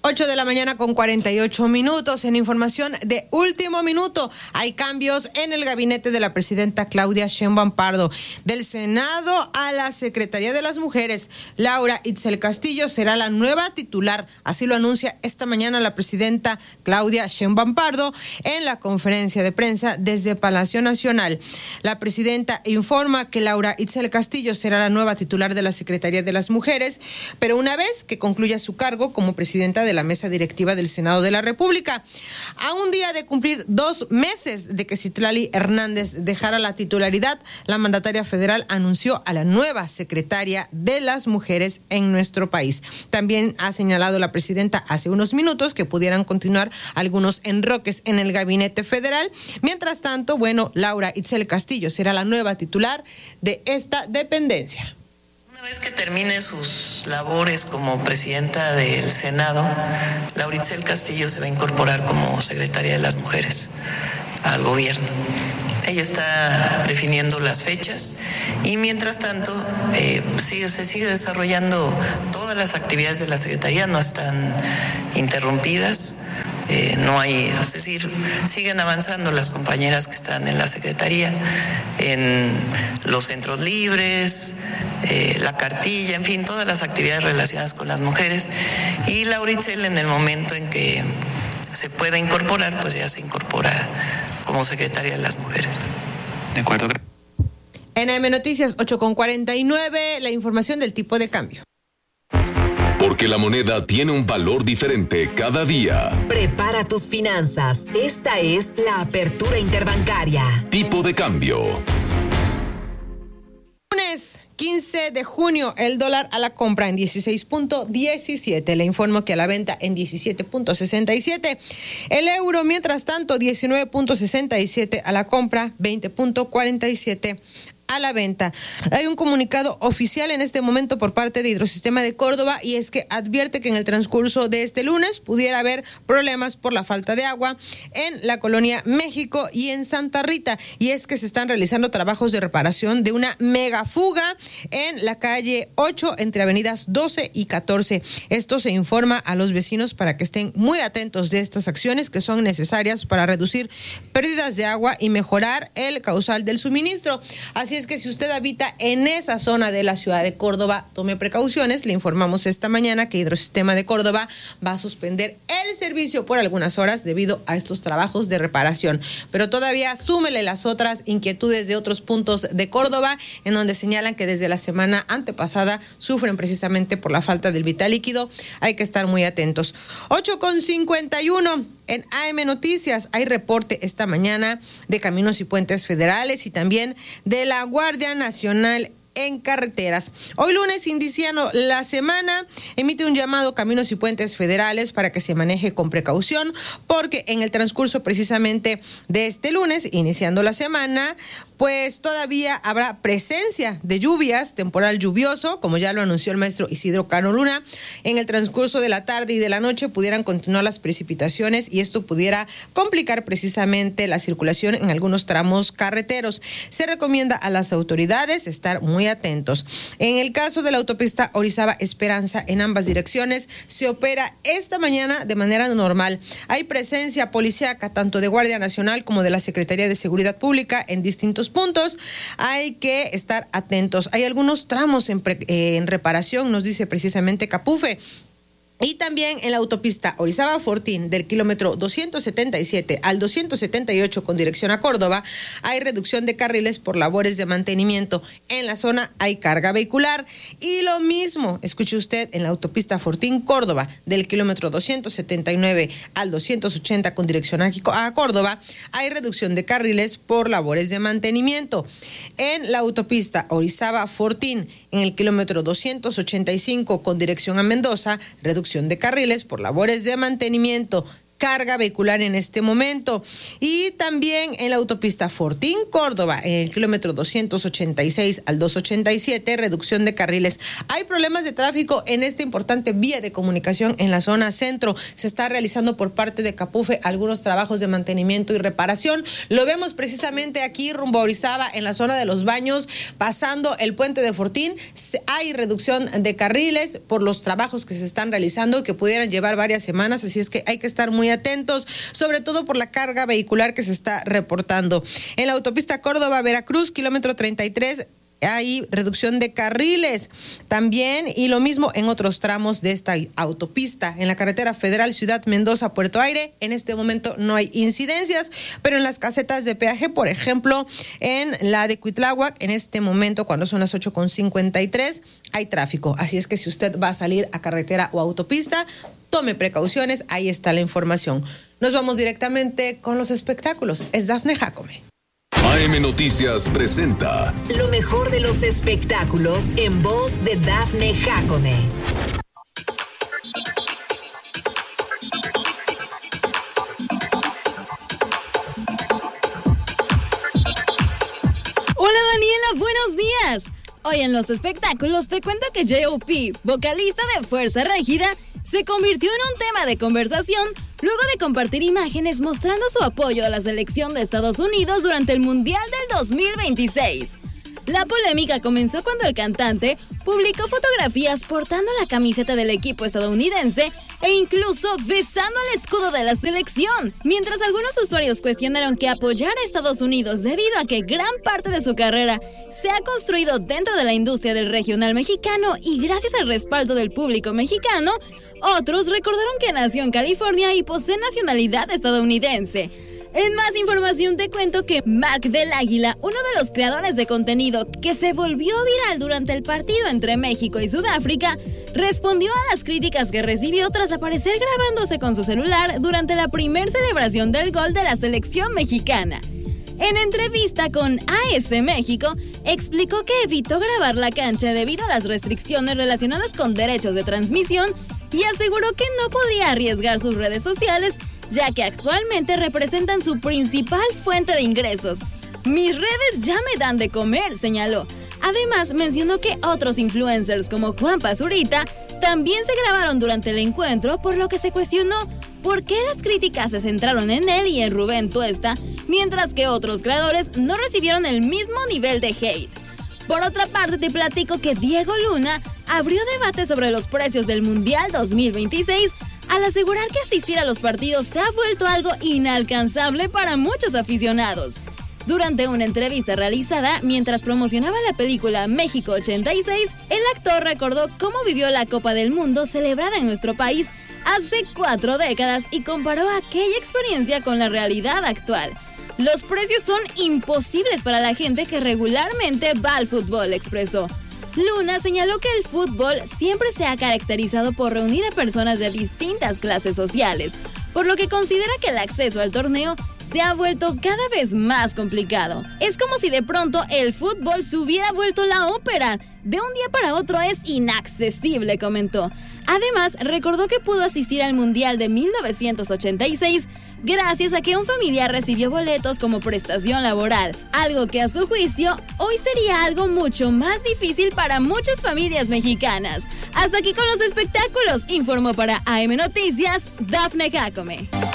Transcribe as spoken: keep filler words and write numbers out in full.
ocho de la mañana con cuarenta y ocho minutos. En información de último minuto, hay cambios en el gabinete de la presidenta Claudia Sheinbaum Pardo. Del Senado a la Secretaría de las Mujeres, Laura Itzel Castillo será la nueva titular. Así lo anuncia esta mañana la presidenta Claudia Sheinbaum Pardo en la conferencia de prensa desde Palacio Nacional. La presidenta informa que Laura Itzel Castillo será la nueva titular de la Secretaría de las Mujeres, pero una vez que concluya su cargo como presidenta de la mesa directiva del Senado de la República. A un día de cumplir dos meses de que Citlali Hernández dejara la titularidad, la mandataria federal anunció a la nueva secretaria de las Mujeres en nuestro país. También ha señalado la presidenta hace unos minutos que pudieran continuar algunos enroques en el gabinete federal. Mientras tanto, bueno, Laura Itzel Castillo será la nueva titular de esta dependencia. Una vez que termine sus labores como presidenta del Senado, Laura Itzel Castillo se va a incorporar como secretaria de las Mujeres al gobierno. Ella está definiendo las fechas y mientras tanto eh, sigue, se sigue desarrollando todas las actividades de la Secretaría, no están interrumpidas. Eh, no hay, es decir, siguen avanzando las compañeras que están en la Secretaría, en los centros libres, eh, la cartilla, en fin, todas las actividades relacionadas con las mujeres. Y Laura Itzel, en el momento en que se pueda incorporar, pues ya se incorpora como secretaria de las Mujeres. De acuerdo. En A M Noticias ocho con cuarenta y nueve, la información del tipo de cambio. Porque la moneda tiene un valor diferente cada día. Prepara tus finanzas. Esta es la apertura interbancaria. Tipo de cambio. Lunes quince de junio, el dólar a la compra en dieciséis punto diecisiete. Le informo que a la venta en diecisiete punto sesenta y siete. El euro, mientras tanto, diecinueve punto sesenta y siete a la compra, veinte punto cuarenta y siete a la venta. Hay un comunicado oficial en este momento por parte de Hidrosistema de Córdoba y es que advierte que en el transcurso de este lunes pudiera haber problemas por la falta de agua en la colonia México y en Santa Rita, y es que se están realizando trabajos de reparación de una megafuga en la calle ocho entre avenidas doce y catorce. Esto se informa a los vecinos para que estén muy atentos de estas acciones que son necesarias para reducir pérdidas de agua y mejorar el caudal del suministro. Así es que si usted habita en esa zona de la ciudad de Córdoba, tome precauciones. Le informamos esta mañana que Hidrosistema de Córdoba va a suspender el servicio por algunas horas debido a estos trabajos de reparación. Pero todavía súmele las otras inquietudes de otros puntos de Córdoba, en donde señalan que desde la semana antepasada sufren precisamente por la falta del vital líquido. Hay que estar muy atentos. ocho con cincuenta y uno. En A M Noticias hay reporte esta mañana de Caminos y Puentes Federales y también de la Guardia Nacional en carreteras. Hoy lunes, indiciando la semana, emite un llamado Caminos y Puentes Federales para que se maneje con precaución, porque en el transcurso precisamente de este lunes, iniciando la semana, pues todavía habrá presencia de lluvias, temporal lluvioso, como ya lo anunció el maestro Isidro Cano Luna. En el transcurso de la tarde y de la noche pudieran continuar las precipitaciones y esto pudiera complicar precisamente la circulación en algunos tramos carreteros. Se recomienda a las autoridades estar muy atentos. En el caso de la autopista Orizaba Esperanza, en ambas direcciones se opera esta mañana de manera normal. Hay presencia policíaca tanto de Guardia Nacional como de la Secretaría de Seguridad Pública en distintos puntos. Hay que estar atentos. Hay algunos tramos en, pre, eh, en reparación, nos dice precisamente Capufe. Y también en la autopista Orizaba-Fortín, del kilómetro doscientos setenta y siete al doscientos setenta y ocho con dirección a Córdoba, hay reducción de carriles por labores de mantenimiento. En la zona hay carga vehicular. Y lo mismo, escuche usted, en la autopista Fortín-Córdoba, del kilómetro doscientos setenta y nueve al doscientos ochenta con dirección a Córdoba, hay reducción de carriles por labores de mantenimiento. En la autopista Orizaba-Fortín, en el kilómetro doscientos ochenta y cinco con dirección a Mendoza, reducción de carriles por labores de mantenimiento. carga vehicular en este momento. Y también en la autopista Fortín Córdoba, en el kilómetro doscientos ochenta y seis al doscientos ochenta y siete, reducción de carriles. Hay problemas de tráfico en esta importante vía de comunicación en la zona centro. Se está realizando por parte de Capufe algunos trabajos de mantenimiento y reparación. Lo vemos precisamente aquí rumbo a Orizaba, en la zona de los baños, pasando el puente de Fortín. Hay reducción de carriles por los trabajos que se están realizando, que pudieran llevar varias semanas, así es que hay que estar muy atentos, sobre todo por la carga vehicular que se está reportando. En la autopista Córdoba-Veracruz, kilómetro treinta y tres, hay reducción de carriles también, y lo mismo en otros tramos de esta autopista. En la carretera federal Ciudad Mendoza-Puerto Aire, en este momento no hay incidencias, pero en las casetas de peaje, por ejemplo, en la de Cuitláhuac, en este momento, cuando son las ocho con cincuenta y tres, hay tráfico. Así es que si usted va a salir a carretera o autopista, tome precauciones, ahí está la información. Nos vamos directamente con los espectáculos. Es Dafne Jacome. A M Noticias presenta lo mejor de los espectáculos en voz de Dafne Jacome. Hola Daniela, buenos días. Hoy en los espectáculos te cuento que J O P, vocalista de Fuerza Régida, se convirtió en un tema de conversación luego de compartir imágenes mostrando su apoyo a la selección de Estados Unidos durante el Mundial del dos mil veintiséis. La polémica comenzó cuando el cantante publicó fotografías portando la camiseta del equipo estadounidense e incluso besando el escudo de la selección, mientras algunos usuarios cuestionaron que apoyar a Estados Unidos debido a que gran parte de su carrera se ha construido dentro de la industria del regional mexicano y gracias al respaldo del público mexicano. Otros recordaron que nació en California y posee nacionalidad estadounidense. En más información te cuento que Mark del Águila, uno de los creadores de contenido que se volvió viral durante el partido entre México y Sudáfrica, respondió a las críticas que recibió tras aparecer grabándose con su celular durante la primer celebración del gol de la selección mexicana. En entrevista con A S México, explicó que evitó grabar la cancha debido a las restricciones relacionadas con derechos de transmisión y aseguró que no podría arriesgar sus redes sociales, ya que actualmente representan su principal fuente de ingresos. Mis redes ya me dan de comer, señaló. Además, mencionó que otros influencers como Juan Pazurita también se grabaron durante el encuentro, por lo que se cuestionó por qué las críticas se centraron en él y en Rubén Tuesta, mientras que otros creadores no recibieron el mismo nivel de hate. Por otra parte, te platico que Diego Luna abrió debate sobre los precios del Mundial dos mil veintiséis al asegurar que asistir a los partidos se ha vuelto algo inalcanzable para muchos aficionados. Durante una entrevista realizada mientras promocionaba la película México ochenta y seis, el actor recordó cómo vivió la Copa del Mundo celebrada en nuestro país hace cuatro décadas y comparó aquella experiencia con la realidad actual. Los precios son imposibles para la gente que regularmente va al fútbol, expresó. Luna señaló que el fútbol siempre se ha caracterizado por reunir a personas de distintas clases sociales, por lo que considera que el acceso al torneo se ha vuelto cada vez más complicado. Es como si de pronto el fútbol se hubiera vuelto la ópera. De un día para otro es inaccesible, comentó. Además, recordó que pudo asistir al Mundial de mil novecientos ochenta y seis gracias a que un familiar recibió boletos como prestación laboral, algo que a su juicio hoy sería algo mucho más difícil para muchas familias mexicanas. Hasta aquí con los espectáculos, informó para A M Noticias Dafne Jacome.